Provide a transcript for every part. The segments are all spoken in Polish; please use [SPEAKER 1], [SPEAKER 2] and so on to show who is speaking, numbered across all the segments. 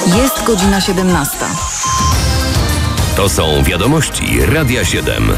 [SPEAKER 1] Jest godzina 17.
[SPEAKER 2] To są wiadomości Radia 7.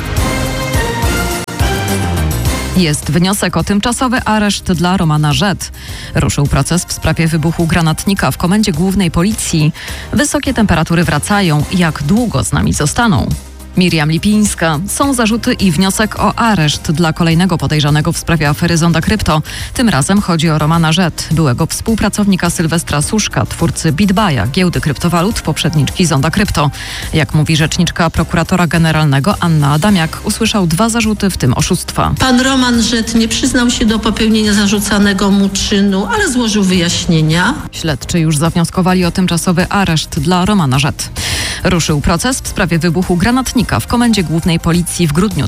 [SPEAKER 3] Jest wniosek o tymczasowy areszt dla Romana Rzet. Ruszył proces w sprawie wybuchu granatnika w Komendzie Głównej Policji. Wysokie temperatury wracają. Jak długo z nami zostaną? Miriam Lipińska. Są zarzuty i wniosek o areszt dla kolejnego podejrzanego w sprawie afery Zonda Krypto. Tym razem chodzi o Romana Rzet, byłego współpracownika Sylwestra Suszka, twórcy BitBuya, giełdy kryptowalut, poprzedniczki Zonda Krypto. Jak mówi rzeczniczka prokuratora generalnego Anna Adamiak, usłyszał 2 zarzuty, w tym oszustwa.
[SPEAKER 4] Pan Roman Rzet nie przyznał się do popełnienia zarzucanego mu czynu, ale złożył wyjaśnienia.
[SPEAKER 3] Śledczy już zawnioskowali o tymczasowy areszt dla Romana Rzet. Ruszył proces w sprawie wybuchu granatnika w Komendzie Głównej Policji w grudniu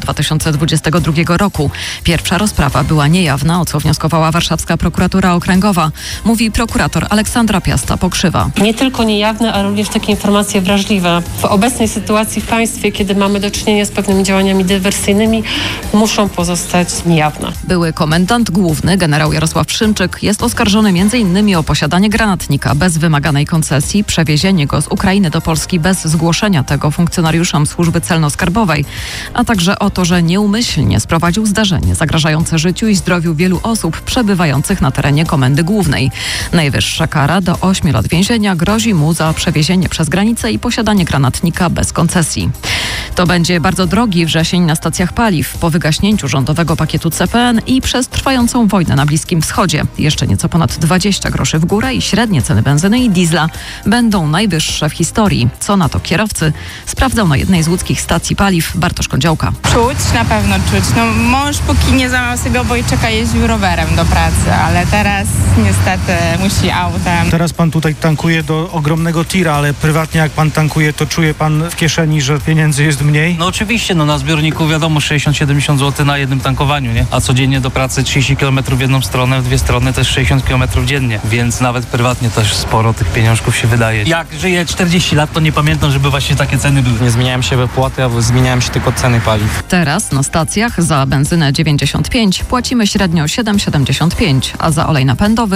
[SPEAKER 3] 2022 roku. Pierwsza rozprawa była niejawna, o co wnioskowała warszawska prokuratura okręgowa. Mówi prokurator Aleksandra Piasta-Pokrzywa.
[SPEAKER 5] Nie tylko niejawne, ale również takie informacje wrażliwe. W obecnej sytuacji w państwie, kiedy mamy do czynienia z pewnymi działaniami dywersyjnymi, muszą pozostać niejawne.
[SPEAKER 3] Były komendant główny, generał Jarosław Szymczyk, jest oskarżony m.in. o posiadanie granatnika bez wymaganej koncesji, przewiezienie go z Ukrainy do Polski bez zgłoszenia tego funkcjonariuszom służby celno-skarbowej, a także o to, że nieumyślnie sprowadził zdarzenie zagrażające życiu i zdrowiu wielu osób przebywających na terenie Komendy Głównej. Najwyższa kara do 8 lat więzienia grozi mu za przewiezienie przez granicę i posiadanie granatnika bez koncesji. To będzie bardzo drogi wrzesień na stacjach paliw po wygaśnięciu rządowego pakietu CPN i przez trwającą wojnę na Bliskim Wschodzie. Jeszcze nieco ponad 20 groszy w górę i średnie ceny benzyny i diesla będą najwyższe w historii. Co na to kierowcy? Sprawdzał na jednej z łódzkich stacji paliw Bartosz Kądziołka.
[SPEAKER 6] Czuć, na pewno czuć. Mąż póki nie złamał sobie obojczyka, jeździł rowerem do pracy, ale teraz niestety musi autem.
[SPEAKER 7] Teraz pan tutaj tankuje do ogromnego tira, ale prywatnie jak pan tankuje, to czuje pan w kieszeni, że pieniędzy jest mniej?
[SPEAKER 8] No oczywiście, na zbiorniku wiadomo 60-70 zł na jednym tankowaniu, nie? A codziennie do pracy 30 km w jedną stronę, w dwie strony też 60 km dziennie, więc nawet prywatnie też sporo tych pieniążków się wydaje. Jak żyję 40 lat, to nie pamiętam, żeby właśnie takie ceny były.
[SPEAKER 9] Nie zmieniałem się wypłaty, a zmieniałem się tylko ceny paliw.
[SPEAKER 3] Teraz na stacjach za benzynę 95 płacimy średnio 7,75, a za olej napędowy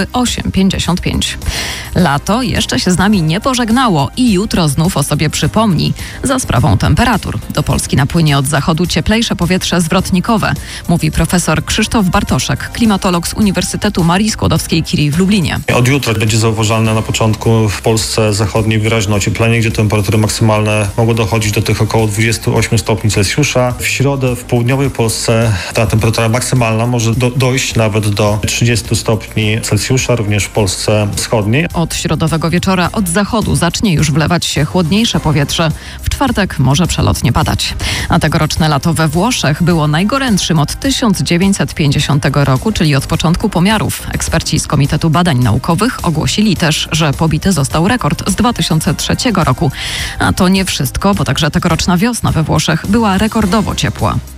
[SPEAKER 3] 8,55. Lato jeszcze się z nami nie pożegnało i jutro znów o sobie przypomni za sprawą temperatur. Do Polski napłynie od zachodu cieplejsze powietrze zwrotnikowe, mówi profesor Krzysztof Bartoszek, klimatolog z Uniwersytetu Marii Skłodowskiej-Curie w Lublinie.
[SPEAKER 10] Od jutra będzie zauważalne na początku w Polsce zachodniej wyraźne ocieplenie, gdzie temperatury maksymalne mogą dochodzić do tych około 28 stopni Celsjusza. W środę w południowej Polsce ta temperatura maksymalna może dojść nawet do 30 stopni Celsjusza, również w Polsce wschodniej.
[SPEAKER 3] Od środowego wieczora od zachodu zacznie już wlewać się chłodniejsze powietrze. W czwartek może przelotnie padać. A tegoroczne lato we Włoszech było najgorętszym od 1950 roku, czyli od początku pomiarów. Eksperci z Komitetu Badań Naukowych ogłosili też, że pobity został rekord z 2003 roku. A to nie wszystko, bo także tegoroczna wiosna we Włoszech była rekordowo ciepła.